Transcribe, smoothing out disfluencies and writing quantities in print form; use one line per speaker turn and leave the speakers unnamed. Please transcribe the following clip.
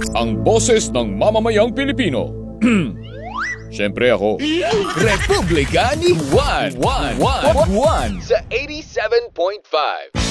ang boses ng mamamayang Pilipino. Siyempre ako.
Republika ni Juan.
Sa 87.5